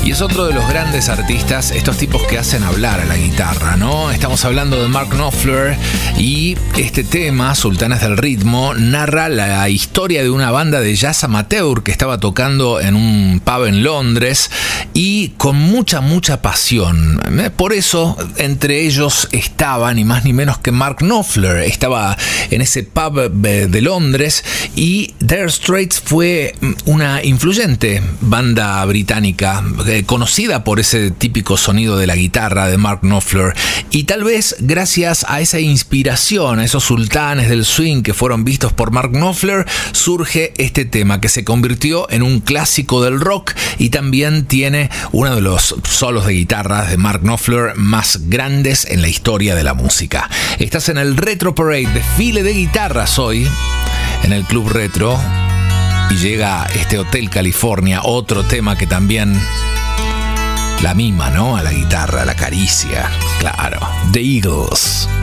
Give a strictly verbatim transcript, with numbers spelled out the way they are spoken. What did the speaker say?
Y es otro de los grandes artistas, estos tipos que hacen hablar a la guitarra, ¿no? Estamos hablando de Mark Knopfler y este tema, Sultanes del Ritmo, narra la historia de una banda de jazz amateur que estaba tocando en un pub en Londres y con mucha, mucha pasión. Por eso, entre ellos estaba ni más ni menos que Mark Knopfler. Estaba en ese pub de Londres y Dire Straits fue una influyente banda británica conocida por ese típico sonido de la guitarra de Mark Knopfler, y tal vez gracias a esa inspiración, a esos sultanes del swing que fueron vistos por Mark Knopfler, surge este tema que se convirtió en un clásico del rock y también tiene uno de los solos de guitarra de Mark Knopfler más grandes en la historia de la música. Estás en el Retro Parade, desfile de guitarras hoy en el Club Retro, y llega este Hotel California, otro tema que también la mima, ¿no? A la guitarra, la caricia, claro. The Eagles.